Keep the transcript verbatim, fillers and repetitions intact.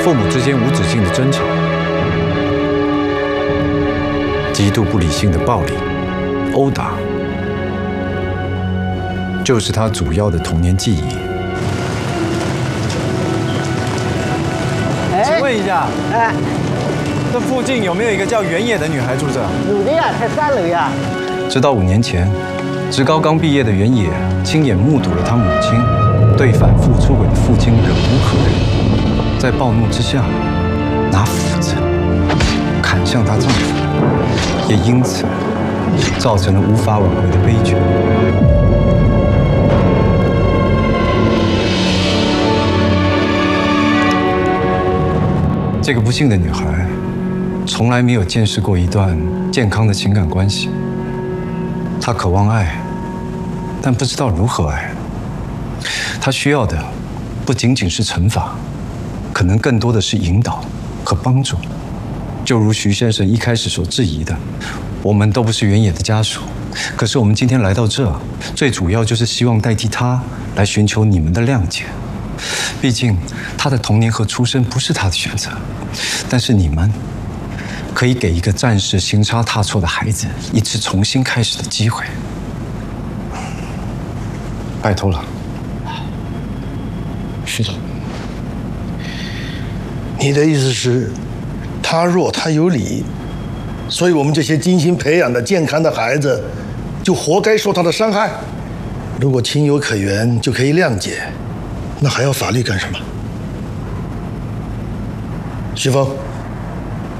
父母之间无止境的争吵，极度不理性的暴力、殴打，就是他主要的童年记忆。请问一下， 哎， 这附近有没有一个叫原野的女孩住着？ 有的呀，才三楼呀。 直到五年前，职高刚毕业的原野亲眼目睹了他母亲对反复出轨的父亲忍无可忍，在暴怒之下拿斧子砍向她丈夫，也因此造成了无法挽回的悲剧。这个不幸的女孩从来没有见识过一段健康的情感关系，她渴望爱，但不知道如何爱。她需要的不仅仅是惩罚，可能更多的是引导和帮助。就如徐先生一开始所质疑的，我们都不是原野的家属，可是我们今天来到这，最主要就是希望代替他来寻求你们的谅解。毕竟他的童年和出身不是他的选择，但是你们可以给一个暂时行差踏错的孩子一次重新开始的机会。拜托了， 徐总，你的意思是，他弱他有理，所以我们这些精心培养的健康的孩子，就活该受他的伤害？如果情有可原，就可以谅解，那还要法律干什么？徐峰。